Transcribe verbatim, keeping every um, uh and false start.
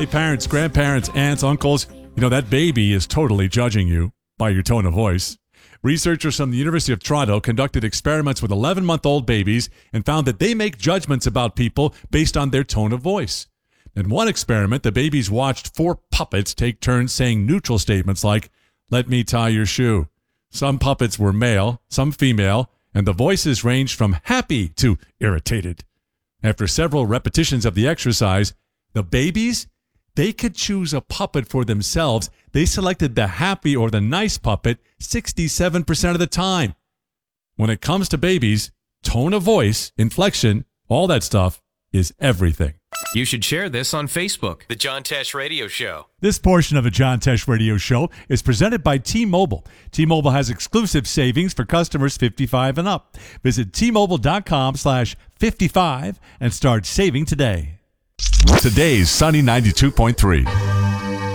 Hey, parents, grandparents, aunts, uncles, you know, that baby is totally judging you by your tone of voice. Researchers from the University of Toronto conducted experiments with eleven-month-old babies and found that they make judgments about people based on their tone of voice. In one experiment, the babies watched four puppets take turns saying neutral statements like, "Let me tie your shoe." Some puppets were male, some female, and the voices ranged from happy to irritated. After several repetitions of the exercise, the babies, they could choose a puppet for themselves. They selected the happy or the nice puppet sixty-seven percent of the time. When it comes to babies, tone of voice, inflection, all that stuff is everything. You should share this on Facebook. The John Tesh Radio Show. This portion of the John Tesh Radio Show is presented by T-Mobile. T-Mobile has exclusive savings for customers fifty-five and up. Visit T-Mobile.com slash 55 and start saving today. Today's Sunny ninety-two point three.